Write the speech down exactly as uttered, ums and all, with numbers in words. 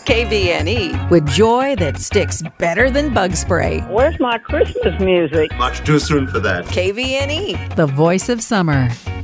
K V N E, with joy that sticks better than bug spray. Where's my Christmas music? Much too soon for that. K V N E, the voice of summer.